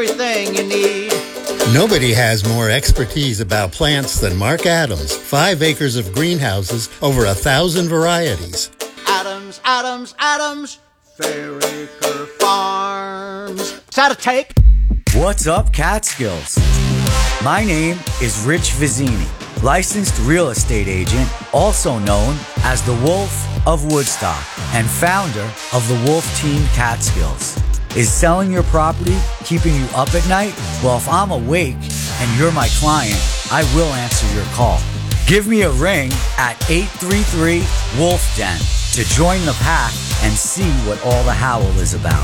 everything you need. Nobody has more expertise about plants than Mark Adams. 5 acres of greenhouses, over 1,000 varieties. Adams, Fairacre Farms. Is that a tape? What's up, Catskills? My name is Rich Vizzini, licensed real estate agent, also known as the Wolf of Woodstock and founder of the Wolf Team Catskills. Is selling your property keeping you up at night? Well, if I'm awake and you're my client, I will answer your call. Give me a ring at 833-WOLF-DEN to join the pack and see what all the howl is about.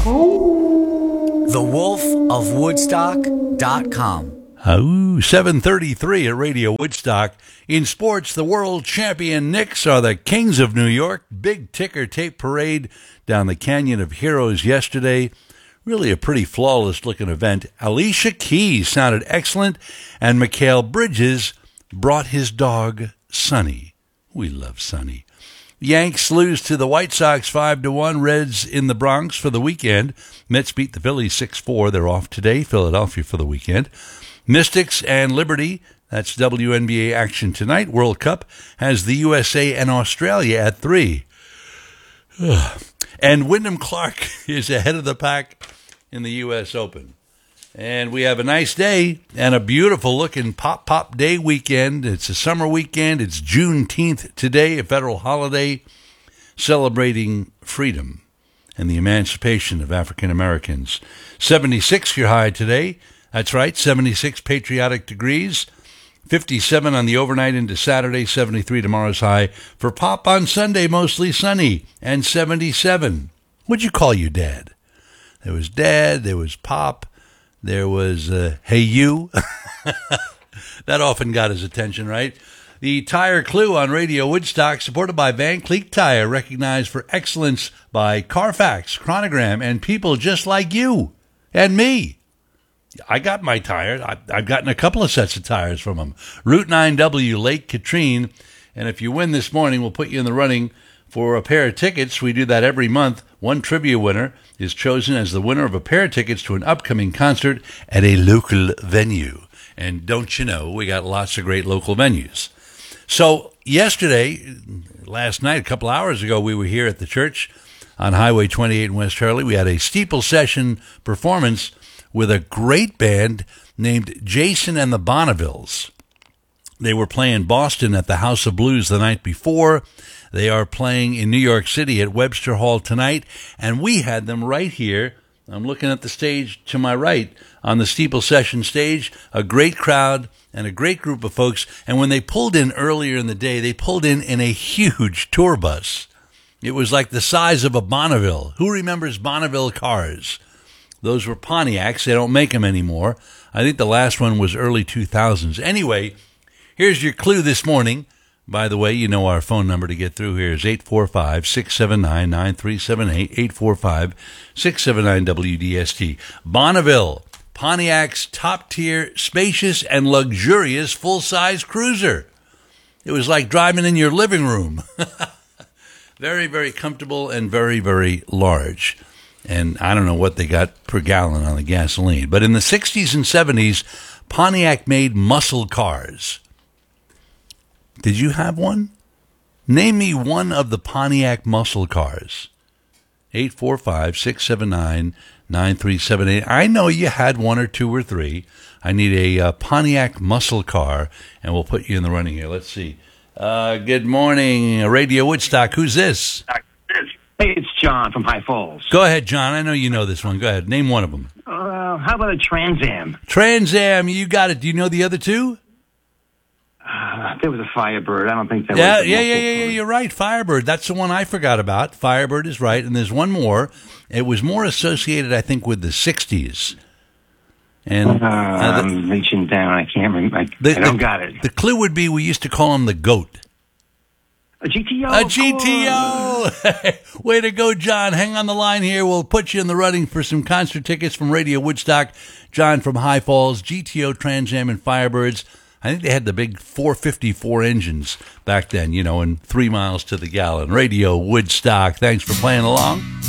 TheWolfOfWoodstock.com. 7:33 at Radio Woodstock. In sports, the world champion Knicks are the Kings of New York. Big ticker tape parade down the Canyon of Heroes yesterday. Really a pretty flawless-looking event. Alicia Keys sounded excellent, and Mikal Bridges brought his dog, Sonny. We love Sonny. Yanks lose to the White Sox 5-1. Reds in the Bronx for the weekend. Mets beat the Phillies 6-4. They're off today. Philadelphia for the weekend. Mystics and Liberty, that's WNBA action tonight. World Cup has the USA and Australia at 3. And Wyndham Clark is ahead of the pack in the U.S. Open. And we have a nice day and a beautiful-looking Pop Day weekend. It's a summer weekend. It's Juneteenth today, a federal holiday celebrating freedom and the emancipation of African Americans. 76 your high today. That's right, 76 patriotic degrees. 57 on the overnight into Saturday, 73 tomorrow's high. For Pop on Sunday, mostly sunny, and 77. What'd you call your dad? There was Dad, there was Pop, there was Hey You. That often got his attention, right? The Tire Clue on Radio Woodstock, supported by Van Cleek Tire, recognized for excellence by Carfax, Chronogram, and people just like you and me. I got my tires. I've gotten a couple of sets of tires from them. Route 9W, Lake Katrine. And if you win this morning, we'll put you in the running for a pair of tickets. We do that every month. One trivia winner is chosen as the winner of a pair of tickets to an upcoming concert at a local venue. And don't you know, we got lots of great local venues. So last night, a couple hours ago, we were here at the church on Highway 28 in West Hurley. We had a steeple session performance with a great band named Jason and the Bonnevilles. They were playing Boston at the House of Blues the night before. They are playing in New York City at Webster Hall tonight, and we had them right here. I'm looking at the stage to my right on the steeple session stage, a great crowd and a great group of folks. And when they pulled in earlier in the day, they pulled in a huge tour bus. It was like the size of a Bonneville. Who remembers Bonneville cars? Those were Pontiacs. They don't make them anymore. I think the last one was early 2000s. Anyway, here's your clue this morning. By the way, you know our phone number to get through here is 845-679-9378, 845-679-WDST. Bonneville, Pontiac's top-tier, spacious, and luxurious full-size cruiser. It was like driving in your living room. Very, very comfortable and very, very large. And I don't know what they got per gallon on the gasoline. But in the 60s and 70s, Pontiac made muscle cars. Did you have one? Name me one of the Pontiac muscle cars. 845-679-9378. I know you had one or two or three. I need a Pontiac muscle car, and we'll put you in the running here. Let's see. Good morning, Radio Woodstock. Who's this? Hey, it's John from High Falls. Go ahead, John. I know you know this one. Go ahead. Name one of them. How about a Trans Am? Trans Am. You got it. Do you know the other two? There was a Firebird. I don't think that was. Yeah. You're right. Firebird. That's the one I forgot about. Firebird is right. And there's one more. It was more associated, I think, with the 60s. And I'm reaching down. I can't remember. I don't got it. The clue would be we used to call him the GOAT. A GTO. A GTO. Way to go, John. Hang on the line here. We'll put you in the running for some concert tickets from Radio Woodstock. John from High Falls, GTO, Trans Am, and Firebirds. I think they had the big 454 engines back then, and 3 miles to the gallon. Radio Woodstock. Thanks for playing along.